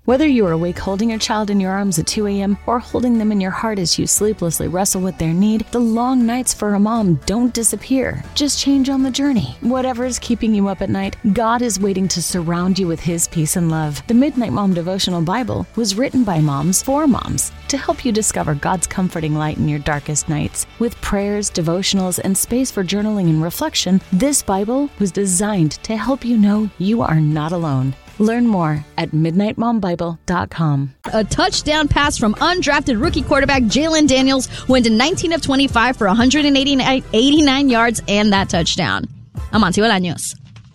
Whether you are awake holding your child in your arms at 2 a.m. or holding them in your heart as you sleeplessly wrestle with their need, the long nights for a mom don't disappear. Just change on the journey. Whatever is keeping you up at night, God is waiting to surround you with His peace and love. The Midnight Mom Devotional Bible was written by moms for moms to help you discover God's comforting light in your darkest nights. With prayers, devotionals, and space for journaling and reflection, this Bible was designed to help you know you are not alone. Learn more at MidnightMomBible.com. A touchdown pass from undrafted rookie quarterback Jalen Daniels went to 19 of 25 for 189 yards and that touchdown. Amancio Bolaños.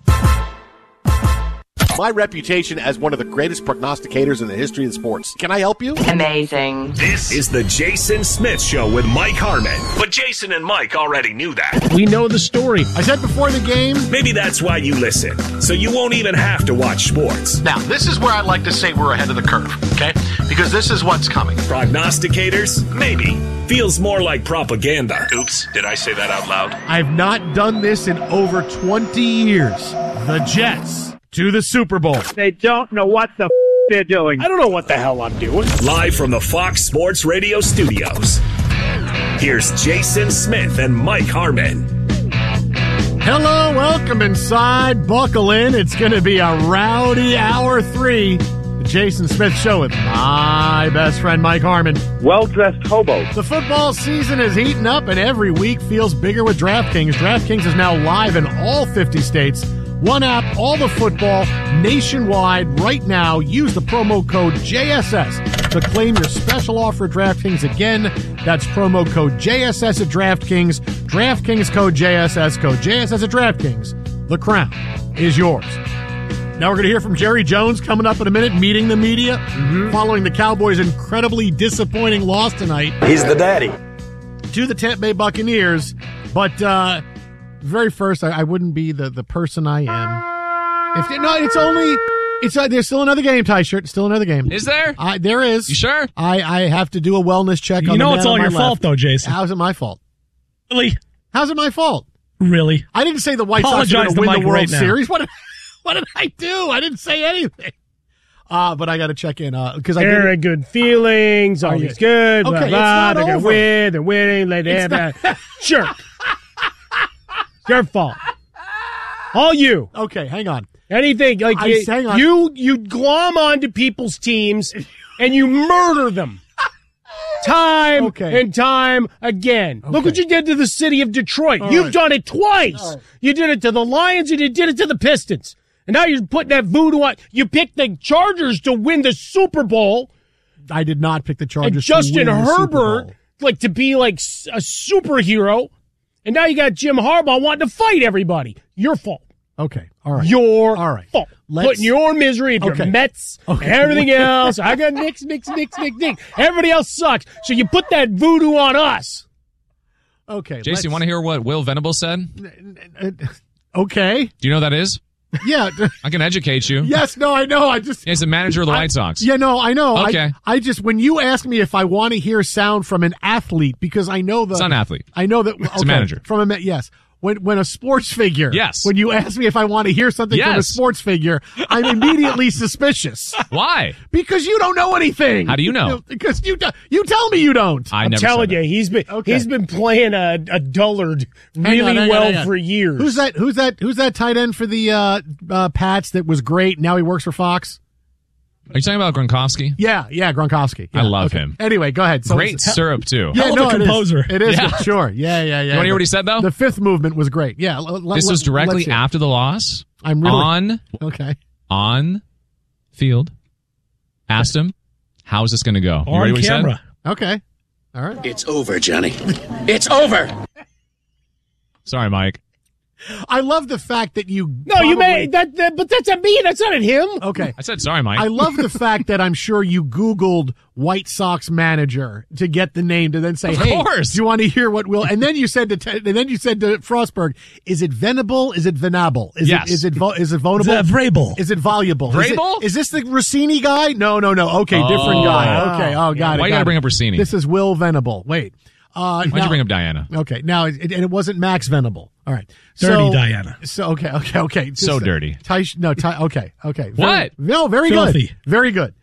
My reputation as one of the greatest prognosticators in the history of sports. Can I help you? Amazing. This is the Jason Smith Show with Mike Harmon. But Jason and Mike already knew that. We know the story. I said before the game. Maybe that's why you listen, so you won't even have to watch sports. Now, this is where I'd like to say we're ahead of the curve, okay? Because this is what's coming. Prognosticators? Maybe. Feels more like propaganda. Oops, did I say that out loud? I've not done this in over 20 years. The Jets to the Super Bowl. They don't know what the they're doing. I don't know what the hell I'm doing. Live from the Fox Sports Radio studios, here's Jason Smith and Mike Harmon. Hello, welcome inside. Buckle in. It's going to be a rowdy hour 3. The Jason Smith Show with my best friend, Mike Harmon. Well-dressed hobos. The football season is heating up, and every week feels bigger with DraftKings. DraftKings is now live in all 50 states. One app, all the football, nationwide, right now. Use the promo code JSS to claim your special offer at DraftKings. Again, that's promo code JSS at DraftKings. DraftKings code JSS, code JSS at DraftKings. The crown is yours. Now we're going to hear from Jerry Jones coming up in a minute, meeting the media, following the Cowboys' incredibly disappointing loss tonight. He's the daddy. To the Tampa Bay Buccaneers. But, very first, I wouldn't be the person I am. There's still another game, Ty-shirt. Still another game. Is there? There is. You sure? I have to do a wellness check. You know it's all your fault, though, Jason. How's it my fault? Really? How's it my fault? Really? I didn't say the White Sox are going to win the World Series. What did I do? I didn't say anything. But I got to check in because I good feelings. Always good. Okay, blah, it's blah. not They're going to over. win. They're winning. Let them have Sure. Your fault. All you. Okay, hang on. Anything like hang on. you glom onto people's teams and you murder them. Time and time again. Okay. Look what you did to the city of Detroit. All You've right. done it twice. All right. You did it to the Lions and you did it to the Pistons. And now you're putting that voodoo on. You picked the Chargers to win the Super Bowl. I did not pick the Chargers. And Justin to win the Super Herbert, Bowl. like to be like a superhero. And now you got Jim Harbaugh wanting to fight everybody. Your fault. Okay, all right. Your all right. fault. Putting your misery of your Mets and everything else. I got Knicks. Everybody else sucks. So you put that voodoo on us. Okay. Jason, you want to hear what Will Venable said? Okay. Do you know who that is? Yeah. I can educate you. Yes, no, I know. He's the manager of the White Sox. Yeah, no, I know. Okay. I just, when you ask me if I want to hear sound from an athlete, because I know It's not an athlete. I know that. It's a manager. Yes. When a sports figure. Yes. When you ask me if I want to hear something from a sports figure, I'm immediately suspicious. Why? Because you don't know anything. How do you know? Because you tell me you don't. I'm telling you, he's been playing a dullard really well for years. Who's that tight end for the Pats that was great? Now he works for Fox. Are you talking about Gronkowski? Yeah, Gronkowski. Yeah, I love him. Anyway, go ahead. Great syrup, too. Yeah, no, composer. It is. Sure. Yeah. You want to hear what he said, though? The fifth movement was great. Yeah. This was directly after the loss. I'm really on field. Asked him, how's this going to go? You ready what he said? Okay. All right. It's over, Johnny. It's over. Sorry, Mike. I love the fact that you. No, you may that, but that's at me. That's not at him. Okay, I said sorry, Mike. I love the fact that I'm sure you Googled White Sox manager to get the name to then say, "Hey, do you want to hear what Will?" And then you said to Frostberg, "Is it Venable? Is it Venable? Is yes. Is it vulnerable? Vrabel. Is it voluble? Vrabel? Is this the Rossini guy? No. Okay, different guy. Okay, got it. Why you got to bring up Rossini? This is Will Venable. Wait. Why'd you bring up Diana? Okay, now it wasn't Max Venable. All right, dirty Diana. So okay. So dirty. Okay. What? No, very Filthy. good. Very good.